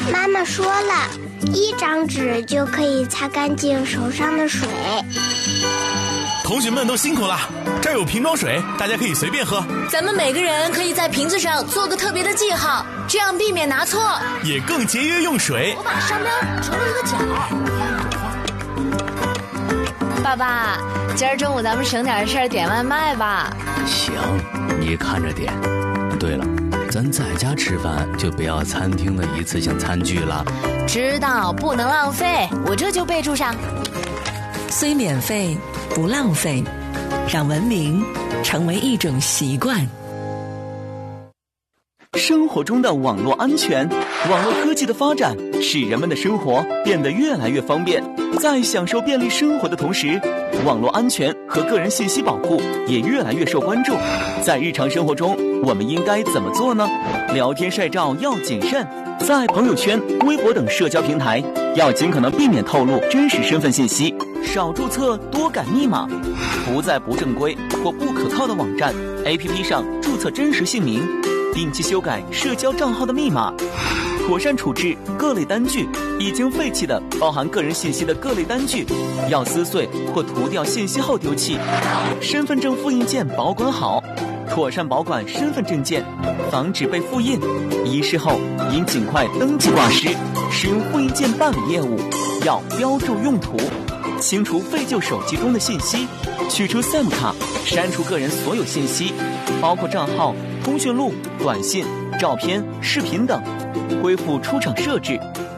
妈妈说了，1张纸就可以擦干净手上的水。 同学们都辛苦了，这儿有瓶装水，大家可以随便喝。 咱们每个人可以在瓶子上做个特别的记号，这样避免拿错， 也更节约用水。 我把上边折了一个角。爸爸，今儿中午咱们省点事儿点外卖吧。 行，你看着点。对了，咱在家吃饭就不要餐厅的一次性餐具了。 知道，不能浪费，我这就备注上。 虽免费，不浪费，让文明成为一种习惯。 生活中的网络安全，网络科技的发展使人们的生活变得越来越方便。在享受便利生活的同时，网络安全和个人信息保护也越来越受关注。在日常生活中，我们应该怎么做呢？聊天晒照要谨慎，在朋友圈、微博等社交平台要尽可能避免透露真实身份信息，少注册，多改密码，不在不正规或不可靠的网站、APP 上注册真实姓名，定期修改社交账号的密码，妥善处置各类单据。已经废弃的包含个人信息的各类单据，要撕碎或涂掉信息后丢弃。身份证复印件保管好，妥善保管身份证件，防止被复印。遗失后应尽快登记挂失。使用复印件办理业务，要标注用途，清除废旧手机中的信息，取出 SIM 卡，删除个人所有信息，包括账号、通讯录、短信、照片、视频等，恢复出厂设置，